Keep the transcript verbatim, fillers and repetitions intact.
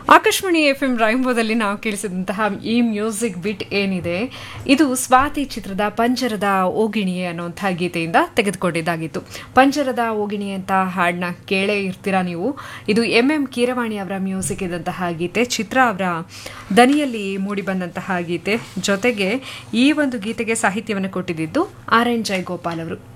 Akashvani F M ರೈಂಬೋದಲ್ಲಿ ನಾವು ಕೇಳಿಸಿದಂತಹ ಈ music ಬಿಟ್ ಏನಿದೆ ಇದು ಸ್ವಾತಿ ಚಿತ್ರದ ಪಂಜರದ ಓಗಿಣಿ ಅನ್ನುವಂತಹ ಗೀತೆಯಿಂದ ತೆಗೆದುಕೊಂಡಿದ್ದಾಗಿತ್ತು. ಪಂಜರದ ಓಗಿಣಿ ಅಂತ ಹಾಡನ್ನ ಕೇಳೇ ಇರ್ತೀರಾ ನೀವು. ಇದು ಎಂ ಎಂ ಕೀರವಾಣಿ ಅವರ ಮ್ಯೂಸಿಕ್ ಇದ್ದಂತಹ ಗೀತೆ, ಚಿತ್ರ ಅವರ ದನಿಯಲ್ಲಿ ಮೂಡಿಬಂದಂತಹ ಗೀತೆ. ಜೊತೆಗೆ ಈ ಒಂದು ಗೀತೆಗೆ ಸಾಹಿತ್ಯವನ್ನು ಕೊಟ್ಟಿದ್ದು ಆರ್ ಎನ್ ಜಯಗೋಪಾಲ್ ಅವರು.